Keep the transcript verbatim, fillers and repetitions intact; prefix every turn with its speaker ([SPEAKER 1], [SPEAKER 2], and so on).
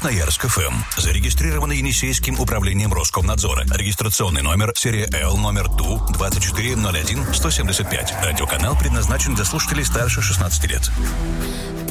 [SPEAKER 1] Красноярск эф эм. Зарегистрировано Енисейским управлением Роскомнадзора. Регистрационный номер, серия Л, номер Ту двадцать четыре ноль один сто семьдесят пять. Радиоканал предназначен для слушателей старше шестнадцати лет.